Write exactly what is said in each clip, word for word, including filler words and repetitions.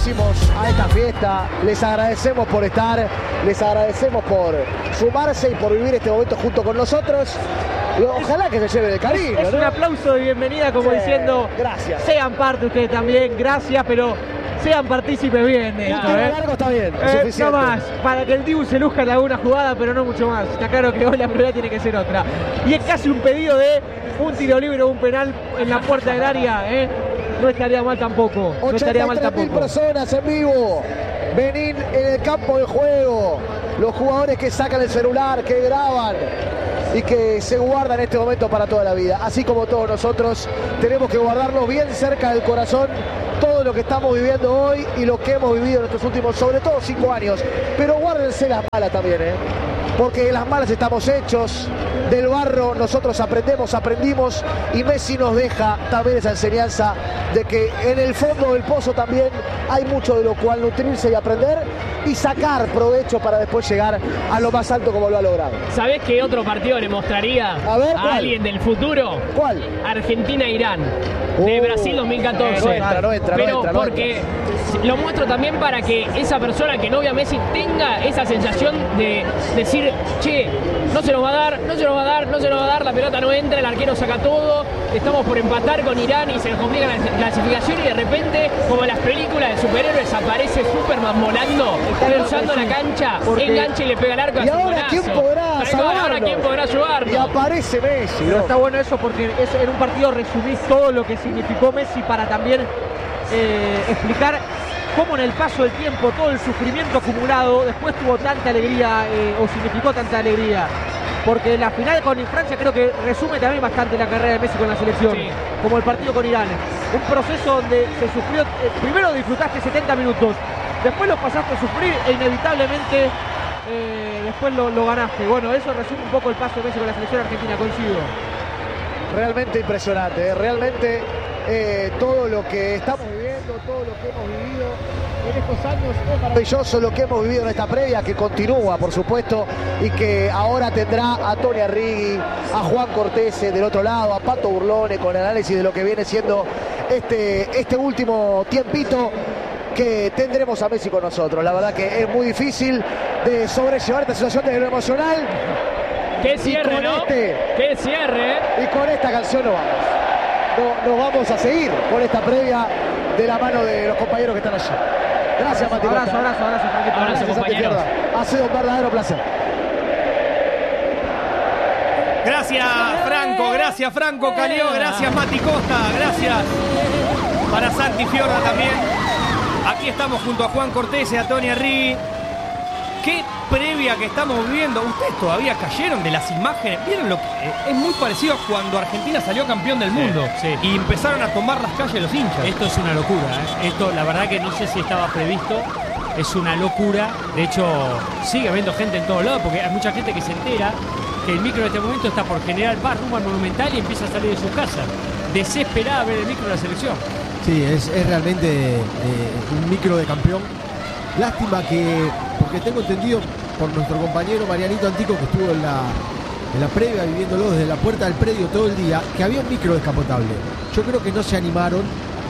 invitadísimos a esta fiesta. Les agradecemos por estar, les agradecemos por sumarse y por vivir este momento junto con nosotros. Y ojalá que se lleven el cariño. Es, es ¿no? un aplauso de bienvenida, como sí, diciendo, gracias. Sean parte ustedes también, gracias, pero sean partícipes bien de esto. Un ¿eh? largo está bien, eh, suficiente. No más, para que el Dibu se luzca en alguna jugada, pero no mucho más. Está claro que hoy la prioridad tiene que ser otra. Y es casi un pedido de un tiro libre o un penal en la puerta del área, ¿eh? No estaría mal tampoco. No estaría mal ochenta y tres mil tampoco. personas en vivo. Venid en el campo de juego. Los jugadores que sacan el celular, que graban y que se guardan este momento para toda la vida. Así como todos nosotros tenemos que guardarlo bien cerca del corazón, todo lo que estamos viviendo hoy y lo que hemos vivido en estos últimos, sobre todo cinco años. Pero guárdense las malas también, ¿eh? Porque de las malas estamos hechos, del barro nosotros aprendemos, aprendimos, y Messi nos deja también esa enseñanza de que en el fondo del pozo también hay mucho de lo cual nutrirse y aprender y sacar provecho para después llegar a lo más alto como lo ha logrado. ¿Sabés qué otro partido le mostraría a, ver, a alguien del futuro? ¿Cuál? Argentina-Irán, de uh, Brasil dos mil catorce. No entra, no entra, Pero no entra, no porque entra. Lo muestro también para que esa persona que no ve a Messi tenga esa sensación de decir, che, no se nos va a dar, no se nos va a dar, no se nos va a dar, la pelota no entra, el arquero saca todo, estamos por empatar con Irán y se nos complica la clasificación y de repente, como en las películas de superhéroes, aparece Superman volando, cruzando la cancha, porque engancha y le pega el arco. Y ahora quién podrá salvarlo. Ahora quién podrá ayudarlo. Y aparece Messi. Pero está bueno eso porque es, en un partido resumís todo lo que significó Messi para también eh, explicar cómo en el paso del tiempo todo el sufrimiento acumulado después tuvo tanta alegría eh, o significó tanta alegría. Porque la final con Francia creo que resume también bastante la carrera de Messi con la selección, sí, como el partido con Irán. Un proceso donde se sufrió, eh, primero disfrutaste setenta minutos, después lo pasaste a sufrir e inevitablemente eh, después lo, lo ganaste. Bueno, eso resume un poco el paso de Messi con la selección argentina, coincido. Realmente impresionante, ¿eh? realmente eh, todo lo que estamos viviendo, todo lo que hemos vivido en estos años es maravilloso, lo que hemos vivido en esta previa, que continúa por supuesto y que ahora tendrá a Tony Arrighi, a Juan Cortese del otro lado, a Pato Burlone con el análisis de lo que viene siendo este, este último tiempito que tendremos a Messi con nosotros. La verdad que es muy difícil de sobrellevar esta situación desde lo emocional. ¡Qué cierre, ¿no? Este, ¡Qué cierre! Y con esta canción nos vamos. No, nos vamos a seguir con esta previa de la mano de los compañeros que están allí. Gracias, Mati. Abrazo, abrazo, abrazo, abrazo, abrazo, compañeros. Ha sido un verdadero placer. Gracias, Franco. Gracias, Franco Calió. Gracias, Mati Costa. Gracias para Santi Fiorda también. Aquí estamos junto a Juan Cortés y a Tony Arrighi. Qué previa que estamos viviendo. Ustedes todavía cayeron de las imágenes. ¿Vieron lo que es? Muy parecido a cuando Argentina salió campeón del mundo, sí, sí. Y empezaron a tomar las calles los hinchas. Esto es una locura, ¿eh? Esto la verdad que no sé si estaba previsto. Es una locura. De hecho, sigue habiendo gente en todos lados porque hay mucha gente que se entera que el micro en este momento está por General Paz rumbo al Monumental y empieza a salir de su casa desesperada a ver el micro de la selección. Sí, es, es realmente eh, un micro de campeón. Lástima que, porque tengo entendido por nuestro compañero Marianito Antico, que estuvo en la, en la previa viviéndolo desde la puerta del predio todo el día, que había un micro descapotable. Yo creo que no se animaron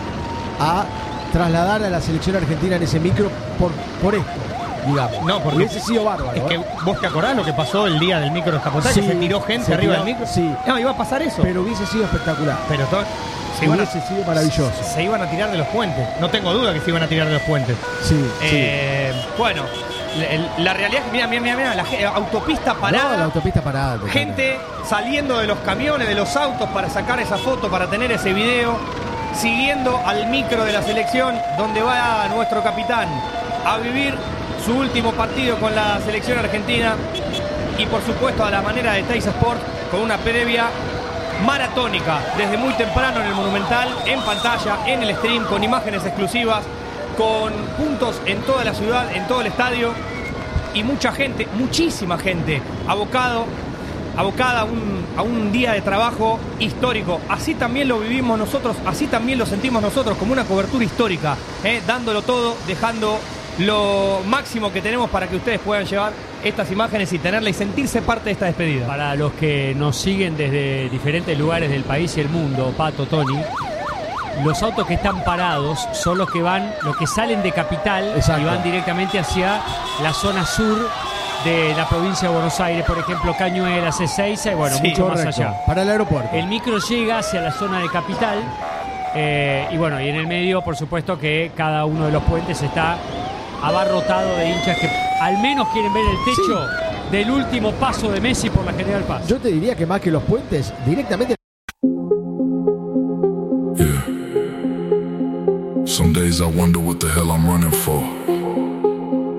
a trasladar a la selección argentina en ese micro por, por esto, digamos. No, porque hubiese sido bárbaro. Es que ¿eh? vos te acordás lo que pasó el día del micro descapotable, Sí, que se tiró gente se arriba tiró, del micro. sí. No, iba a pasar eso. Pero hubiese sido espectacular. Pero todo, se iban hubiese a, sido maravilloso. Se, se iban a tirar de los puentes. No tengo duda que se iban a tirar de los puentes. Sí, eh, sí. Bueno, la, la realidad es que, mira, mira, mira, mira, la eh, autopista parada. No, la autopista parada. Gente saliendo de los camiones, de los autos para sacar esa foto, para tener ese video. Siguiendo al micro de la selección, donde va nuestro capitán a vivir su último partido con la selección argentina. Y por supuesto a la manera de Teis Sport, con una previa maratónica desde muy temprano en el Monumental, en pantalla, en el stream, con imágenes exclusivas, con puntos en toda la ciudad, en todo el estadio, y mucha gente, muchísima gente abocado, abocada a un, a un día de trabajo histórico. Así también lo vivimos nosotros, así también lo sentimos nosotros, como una cobertura histórica, ¿eh? dándolo todo, dejando lo máximo que tenemos para que ustedes puedan llevar estas imágenes y tenerla y sentirse parte de esta despedida. Para los que nos siguen desde diferentes lugares del país y el mundo, Pato, Tony, los autos que están parados son los que van, los que salen de Capital. Exacto. Y van directamente hacia la zona sur de la provincia de Buenos Aires, por ejemplo, Cañuelas, Ezeiza y bueno, sí, mucho correcto. Más allá. Para el aeropuerto. El micro llega hacia la zona de Capital eh, y bueno, y en el medio, por supuesto, que cada uno de los puentes está abarrotado de hinchas que al menos quieren ver el techo sí. del último paso de Messi por la General Paz. Yo te diría que más que los puentes, directamente. Yeah. Some days I wonder what the hell I'm running for.